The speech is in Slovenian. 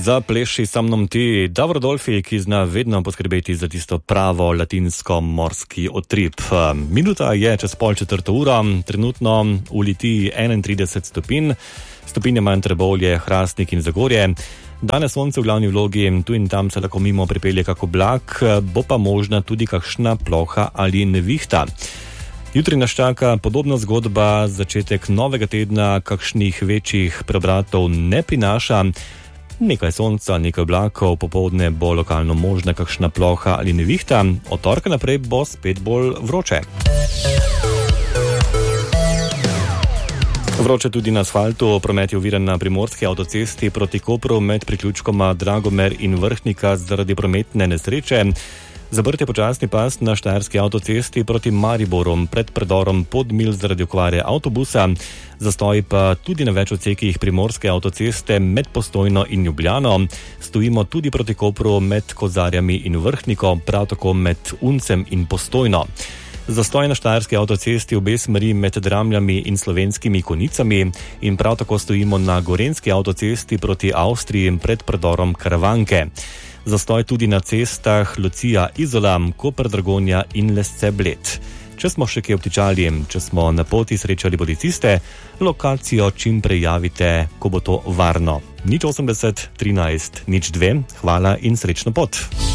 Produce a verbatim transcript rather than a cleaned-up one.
Zapleši sa mnom ti, Davor Dolfi, ki zna vedno poskrbeti za tisto pravo latinsko-morski utrip. Minuta je čez pol četrto uro, trenutno v Litiji enaintrideset stopinj, stopinje manj Trbovlje, Hrastnik in Zagorje. Danes sonce v glavni vlogi, tu in tam se lahko mimo pripelje kak oblak, bo pa možna tudi kakšna ploha ali nevihta. Jutri nas čaka podobna zgodba, začetek novega tedna kakšnih večjih preobratov ne prinaša. Nekaj sonca, nekaj oblakov, popoldne bo lokalno možna kakšna ploha ali nevihta, od torka naprej bo spet bolj vroče. Vroče tudi na asfaltu, promet je oviran na primorski avtocesti proti Kopru med priključkoma Dragomer in Vrhnika zaradi prometne nesreče. Zabrt je počasni pas na štajerski avtocesti proti Mariboru pred predorom Podmil zaradi okvare avtobusa, zastoj pa tudi na več odsekih primorske avtoceste med Postojno in Ljubljano. Stojimo tudi proti Kopru med Kozarjami in Vrhniko, prav tako med Uncem in Postojno. Zastoj na štajerski avtocesti obe smeri med Dramljami in Slovenskimi Konicami in prav tako stojimo na gorenski avtocesti proti Avstriji pred predorom Karavanke. Zastoj tudi na cestah Lucija Izola, Koper Dragonja in Lesce Bled. Če smo še kje obtičali, če smo na poti srečali policiste, lokacijo čim prej javite, ko bo to varno. nič osemdeset, trinajst, nič dve, hvala in srečno pot.